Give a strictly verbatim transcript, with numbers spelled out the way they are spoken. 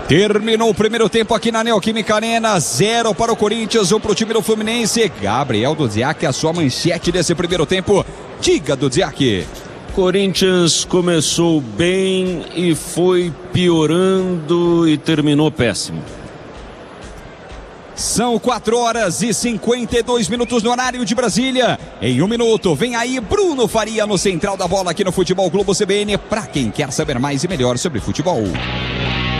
Terminou o primeiro tempo aqui na Neoquímica Arena, zero para o Corinthians, um para o time do Fluminense. Gabriel Dudziak, a sua manchete desse primeiro tempo. Diga, Dudziak. Corinthians começou bem e foi piorando e terminou péssimo. São quatro horas e cinquenta e dois minutos no horário de Brasília. Em um minuto, vem aí Bruno Faria no Central da Bola aqui no Futebol Globo C B N, para quem quer saber mais e melhor sobre futebol.